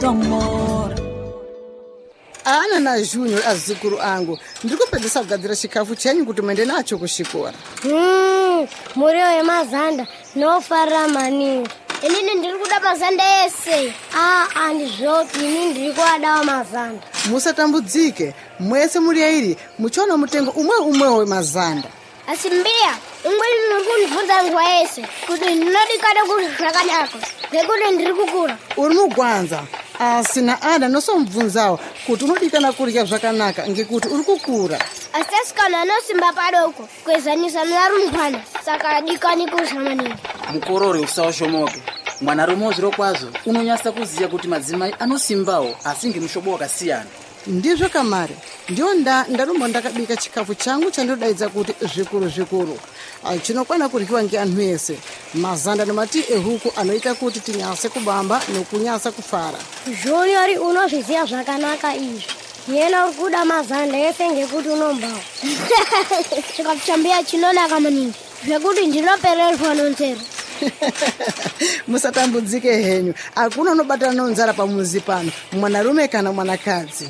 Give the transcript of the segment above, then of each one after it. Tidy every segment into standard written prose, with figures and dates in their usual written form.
Ana na Junior azikuru angu ndikupedzesa kugadzira chikafu chenyu kuti muende nacho kuchikora. Muriwo yemazanda nofarira maningi. Inini ndiri kuda mazanda ese. Andizvopi, inini ndiri kuadawo mazanda. Musatambudzike, mwese muri airi muchiona mutengo umwe wemazanda. Asi mbiya, umweni nokundibvunza nguva yese kuti ndinodikada kuti zvakanaka ngekuti ndiri kukura. Uri mugwanza, asi naana nosomubvunzawo kuti unodikana kurya zvakanaka ngekuti uri kukura. Asi asikana anosimba padoko kwezanisa nevarumbwana, saka adikani kurya maningi. Mukorore usawashomoke. Mwanarume wozviro kwazvo unonyasa kuziya kuti madzimai anosimbawo asi ngemushobo wakasiyana. Ndizvo Kamari, ndiyo ndarumba ndakabika chikafu changu chandodaidza kuti zvikuru. Chinokwana kuryiwa ngeanhu ese. Mazanda nemati ehuku anoita kuti tinyase kubamba nokunyasa kufara. Junior unozviziva zvakanaka izvi. Yena uri kuda mazanda ese ngekuti unombawo. Chikafu chambiya chinonaka maningi zvekuti ndinopererwa nonzero. Musatambudzike henyu, hakuna unobatana nonzara pamuzi pano, mwanarume kana mwanakadzi.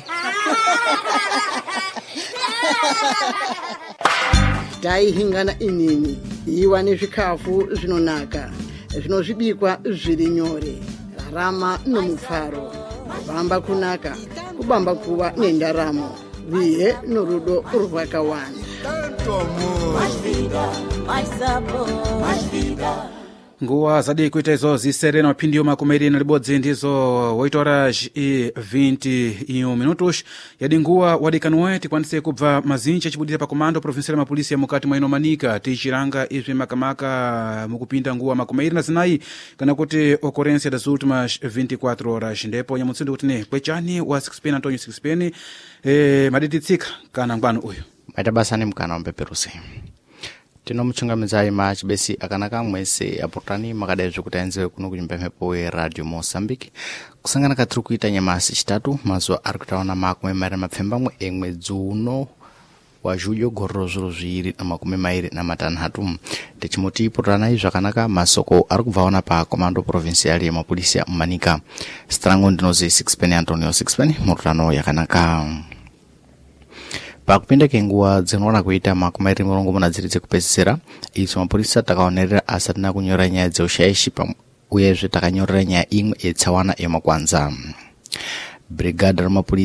Taihingana inini, iwa nezvikafu zvinonaka, zvinozvibikwa zviri nyore, rarama nomufaro, kubamba kunaka, kubamba kuva nendaramo, vihe norudo rwakawanda. Nguwa zadi kuita izo zisere na mapindi yoma kumerina libodzi ndizo 8 horas e 20 minutos yadi nguwa wadikanuwe tikwanise kubva mazinja chibudira pa komando provincial ya mapolisi ya mukati mwa inomanika tichiranga izvi makamaka mukupinda nguwa makumerina zinayi kana kuti ocorrência das últimas 24 horas ndipo nyamutsindo kuti ne kwechani wa 6 Antonio 6 madititsika kana ngwano uyu matabasani mukana wampeperusi tino muchungamidzayi machibesi akanaka mwese aportani makadai kuti aenzewe kuno kunyumba mhepo Radio Mozambique kusangana katiri kuita nyamasi chitatu mazuwa ari kutaona makumi mairi mapfemba mwedzi uno wa julho gorro 2026 tichimuti portani zvakanaka masoko ari kubvaona pa komando provincial ya mapolisi ya Manika strango ndinozi 6 Antonio 6 murutano yakanaka pakupinda kenguwa dzinoona kuita makumi mairi murongo muna dziri dzekupedzisira isu mapolisa takaonerera asati nakunyora nyaya dzeushayishi uyezve takanyorera nyaya imwe yetsawana yemakwanza brigada ramapolisa